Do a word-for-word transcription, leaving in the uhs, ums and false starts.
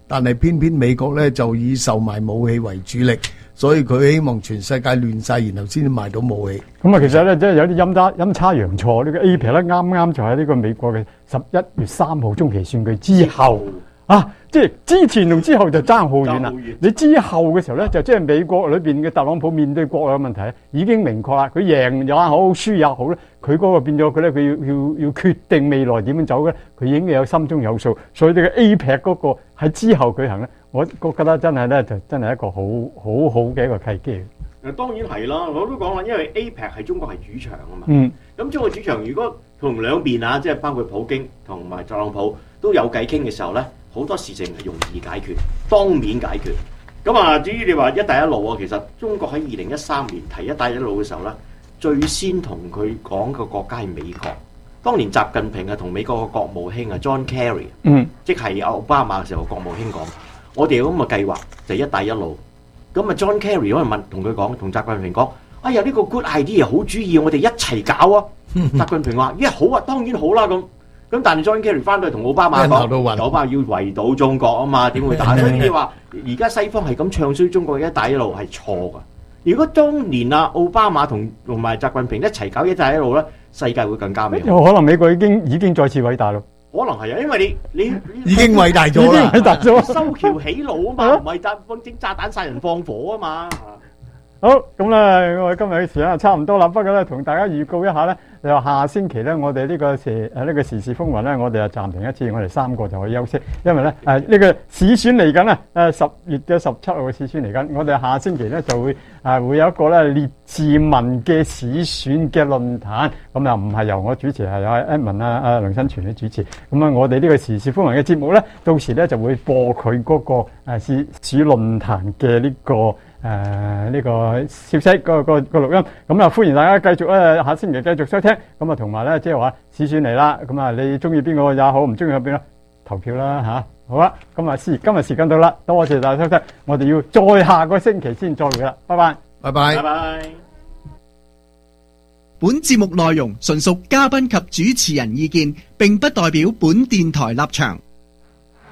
但係偏偏美國咧就以售賣武器為主力，所以佢希望全世界亂晒，然後先至賣到武器。 咁啊，其實咧即係有啲陰差陰差陽錯，呢個 A P E C 咧啱啱就喺呢個美國嘅十一月三號中期選舉之後啊，即係之前同之後就爭好遠啦。你之後嘅時候咧，就即係美國裏邊嘅特朗普面對國內嘅問題已經明確啦。佢贏也好，輸也好咧，佢嗰個變咗佢咧，佢要要要決定未來點樣走嘅，佢已經有心中有數。所以呢個 A P E C 嗰個喺之後舉行咧，我覺得真係咧就真係一個好好好嘅一個契機。 誒當然係啦，我都講啦，因為 A P E C 係中國係主場啊嘛。 嗯。咁中國主場如果同兩邊啊，即係包括普京同埋特朗普都有偈傾嘅時候咧，好多事情係容易解決，當面解決。咁啊，至於你話一帶一路啊，其實中國喺二零一三年提一帶一路嘅時候咧，最先同佢講嘅國家係美國。當年習近平啊同美國嘅國務卿啊 John Kerry， 嗯， 即係奧巴馬嘅時候國務卿講，我哋有咁嘅計劃就係一帶一路。咁啊 John Kerry 可能問同佢講，同習近平講，哎呀呢個 good idea 好主意，我哋一齊搞啊！習近平話：，咦好啊，當然好啦咁。咁但係 John Kerry 翻到去同奧巴馬講，奧巴馬要圍堵中國啊嘛，點會打？所以你話而家西方係咁唱衰中國嘅一帶一路係錯噶。如果當年啊奧巴馬同同埋習近平一齊搞一帶一路咧，世界會更加美好。 可能美國已經已經再次偉大咯。 可能係啊，因為你你已經偉大咗啦， 偉大咗， 修橋起路啊嘛，唔係炸整炸彈殺人放火啊嘛。 好，咁咧，我哋今日嘅時間差唔多啦。不過咧，同大家預告一下咧，就下星期咧，我哋呢個時誒呢個時事風雲咧，我哋就暫停一次，我哋三個就可以休息，因為咧誒呢個市選嚟緊啊，誒十月嘅十七號嘅市選嚟緊，我哋下星期咧就會誒會有一個咧列治文嘅市選嘅論壇，咁又唔係由我主持，係由 Edmond 啊啊梁新全去主持。咁啊，我哋呢個時事風雲嘅節目咧，到時咧就會播佢嗰個誒市市論壇嘅呢個。誒呢、呃這個消息個個個錄音，咁啊歡迎大家繼續咧下星期繼續收聽，咁啊同埋咧即係話市選嚟啦，咁啊你中意邊個也好，唔中意邊個投票啦吓、啊，好啦，咁啊時今日時間到啦，多謝大家收聽，我哋要再下個星期先再會啦，拜拜， 拜拜， 拜拜。 本節目內容純屬嘉賓及主持人意見，並不代表本電台立場。